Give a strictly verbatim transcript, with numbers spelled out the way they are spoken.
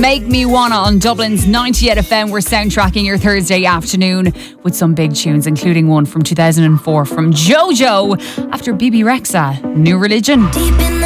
Make Me Wanna on Dublin's ninety-eight F M. We're soundtracking your Thursday afternoon with some big tunes, including one from two thousand four from JoJo after B B Rexha, New Religion.